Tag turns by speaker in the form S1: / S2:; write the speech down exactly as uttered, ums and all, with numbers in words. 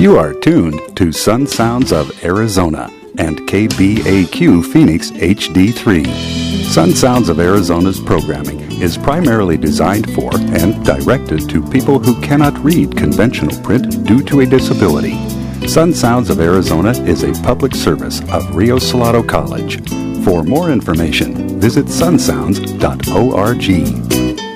S1: You are tuned to Sun Sounds of Arizona and K B A Q Phoenix H D three. Sun Sounds of Arizona's programming is primarily designed for and directed to people who cannot read conventional print due to a disability. Sun Sounds of Arizona is a public service of Rio Salado College. For more information, visit sun sounds dot org.